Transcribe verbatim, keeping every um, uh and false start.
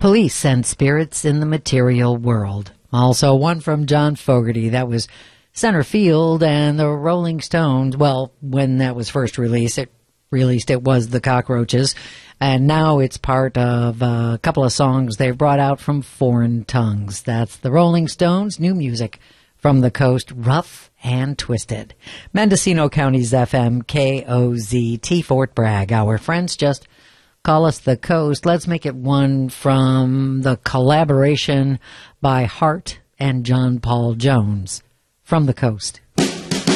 Police and Spirits in the Material World. Also one from John Fogerty. That was Center Field, and the Rolling Stones. Well, when that was first released, it released it was the Cockroaches, and now it's part of a couple of songs they've brought out from Foreign Tongues. That's the Rolling Stones, new music from the coast, Rough and Twisted. Mendocino County's F M, K O Z T, Fort Bragg. Our friends just call us the coast. Let's make it one from the collaboration by Hart and John Paul Jones from the coast.